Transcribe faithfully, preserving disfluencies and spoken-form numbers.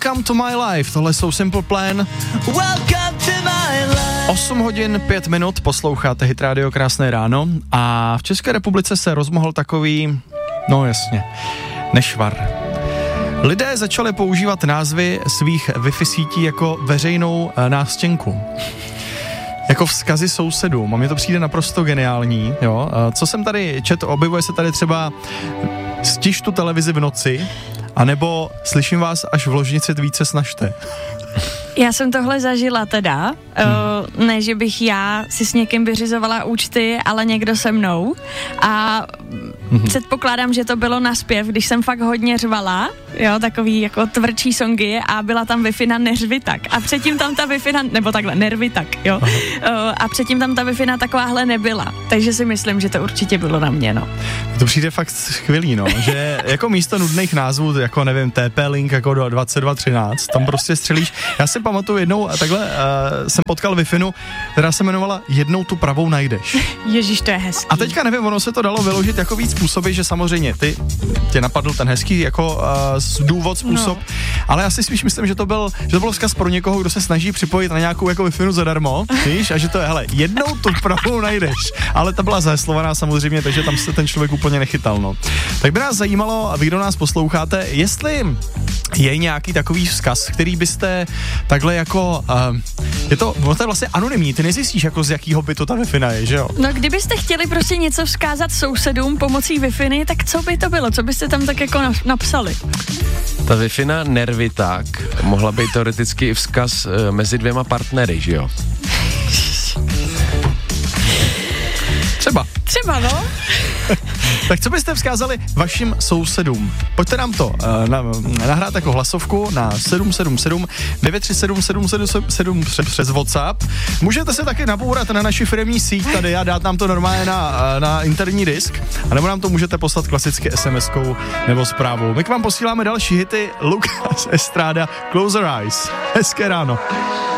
Welcome to my life, tohle jsou Simple Plan. Welcome to my life. osm hodin pět minut, posloucháte Hit Radio, krásné ráno a v České republice se rozmohl takový, no jasně, nešvar. Lidé začali používat názvy svých Wi-Fi sítí jako veřejnou e, nástěnku. Jako vzkazy sousedům. A mně to přijde naprosto geniální, jo. E, co jsem tady četl, objevuje se tady třeba stiž tu televizi v noci, anebo slyším vás, až v ložnici více snažte. Já jsem tohle zažila teda, hmm. uh, ne, že bych já si s někým vyřizovala účty, ale někdo se mnou a hmm. předpokládám, že to bylo naspěv, když jsem fakt hodně řvala, jo, takový jako tvrdší songy a byla tam Wi-Fi na neřvi tak a předtím tam ta Wi-Fi na, nebo takhle, nervy tak, jo, uh, a předtím tam ta Wi-Fi na takováhle nebyla, takže si myslím, že to určitě bylo na mě, no. To přijde fakt skvělý, no, že jako místo nudných názvů, jako nevím, T P-Link jako do dvacet dva třináct, tam prostě střelíš. Já si pamatuju jednou, takhle uh, jsem potkal Wi-Fi, která se jmenovala Jednou tu pravou najdeš. Ježíš, to je hezký. A teďka nevím, ono se to dalo vyložit jako víc způsoby, že samozřejmě ty tě napadl ten hezký jako uh, důvod, způsob, no. Ale já si spíš myslím, že to byl, že to byl vzkaz pro někoho, kdo se snaží připojit na nějakou jako Wi-Fi zadarmo, víš, a že to je, hele, jednou tu pravou najdeš. Ale ta byla zaheslovaná samozřejmě, takže tam se ten člověk úplně nechytal, no. Tak by nás zajímalo, a vy, kdo nás posloucháte, jestli je nějaký takový vzkaz, který byste takhle jako, uh, je to, no to je vlastně anonymní, ty nezjistíš jako z jakýho bytu ta Wi-Fi je, že jo? No kdybyste chtěli prostě něco vzkázat sousedům pomocí Wi-Fi, tak co by to bylo? Co byste tam tak jako napsali? Ta Wi-Fi na nervy tak mohla být teoreticky i vzkaz uh, mezi dvěma partnery, že jo? Třeba. Třeba, no. Tak co byste vzkázali vašim sousedům? Pojďte nám to uh, na, nahrát jako hlasovku na sedm sedm sedm devět tři sedm sedm sedm sedm přes, přes WhatsApp. Můžete se taky nabourat na naši firemní síť tady a dát nám to normálně na, na interní disk, anebo nám to můžete poslat klasicky SMSkou nebo zprávou. My k vám posíláme další hity. Lukas Estrada, Close Your Eyes. Hezké ráno.